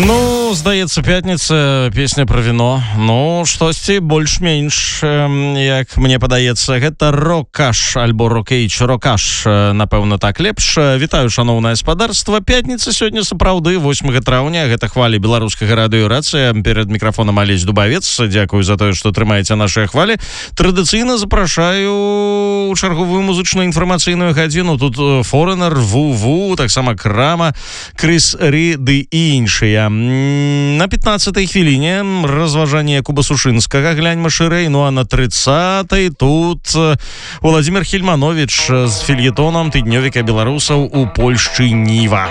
Ну, здаецца, пятніца, песня пра віно. Ну, штосьці больш-менш, як мне падаецца, гэта рок-каш, альбо рок-эйч, рок-каш, напэўна, так лепш. Вітаю, шаноўнае спадарства. Пятніца сёння сапраўды, 8 траўня, гэта хвалі беларускага радыёрацыя. Перад мікрафонам Алесь Дубавец. Дзякую за тое, што трымаеце нашыя хвалі. Традыцыйна запрашаю ў чарговую музычную інфармацыйную гадзіну. Тут Foreigner, Ву-Ву, таксама Крама, Крис Рі ды іншыя. На 15-й хвіліне разважанне Куба Сушынскага, гляньма шырэй. Ну а на 30-й тут Владзімир Хельманович з фельетонам тыднёвіка беларусаў у Польшчы Ніва.